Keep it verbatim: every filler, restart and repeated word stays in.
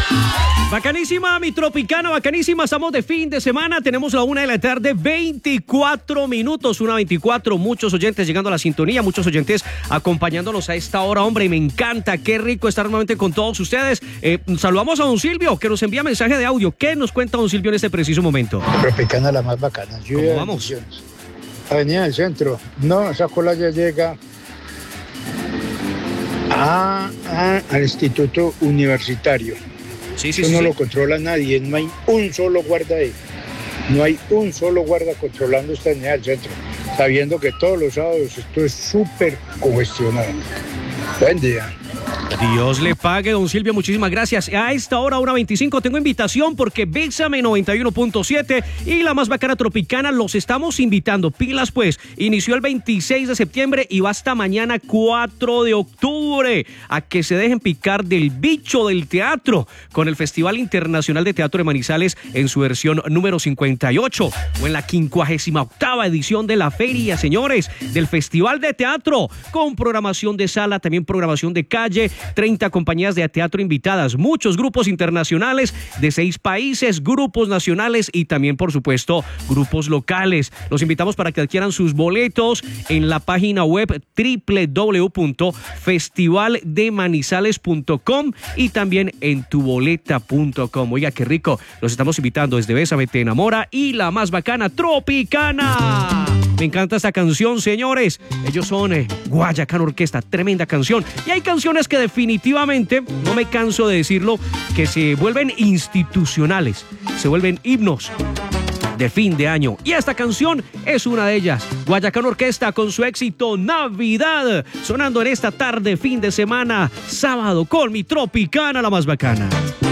Bacanísima, mi Tropicana, bacanísima. Estamos de fin de semana. Tenemos la una de la tarde, veinticuatro minutos, una veinticuatro. Muchos oyentes llegando a la sintonía, muchos oyentes acompañándonos a esta hora, hombre. Y me encanta, qué rico estar nuevamente con todos ustedes. Eh, saludamos a don Silvio, que nos envía mensaje de audio. ¿Qué nos cuenta don Silvio en este preciso momento? Tropicana, la más bacana. ¿Cómo vamos? Avenida del Centro. No, esa cola ya llega a, a, al Instituto Universitario. Sí, sí, Eso sí, no sí. lo controla nadie, no hay un solo guarda ahí. No hay un solo guarda controlando esta avenida del Centro, sabiendo que todos los sábados esto es súper congestionado. Buen día. Dios le pague, don Silvio, muchísimas gracias. A esta hora, una veinticinco, tengo invitación porque Bésame noventa y uno punto siete y la más bacana Tropicana los estamos invitando. Pilas pues, inició el veintiséis de septiembre y va hasta mañana cuatro de octubre a que se dejen picar del bicho del teatro con el Festival Internacional de Teatro de Manizales en su versión número cincuenta y ocho o en la quincuagésima octava edición de la feria, señores, del Festival de Teatro con programación de sala, también programación de calle, treinta compañías de teatro invitadas, muchos grupos internacionales de seis países, grupos nacionales y también, por supuesto, grupos locales. Los invitamos para que adquieran sus boletos en la página web doble u doble u doble u punto festival de manizales punto com y también en tu boleta punto com. Oiga, qué rico. Los estamos invitando desde Bésame Te Enamora y la más bacana Tropicana. Me encanta esta canción, señores. Ellos son eh, Guayacán Orquesta, tremenda canción. Y hay canciones que definitivamente, no me canso de decirlo, que se vuelven institucionales, se vuelven himnos de fin de año. Y esta canción es una de ellas. Guayacán Orquesta con su éxito Navidad, sonando en esta tarde, fin de semana, sábado, con mi Tropicana, la más bacana.